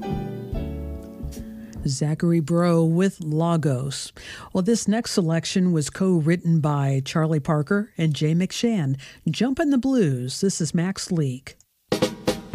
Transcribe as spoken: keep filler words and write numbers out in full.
Zachary Breaux with Lagos. Well, this next selection was co-written by Charlie Parker and Jay McShann. Jumpin' the Blues. This is Max Leak.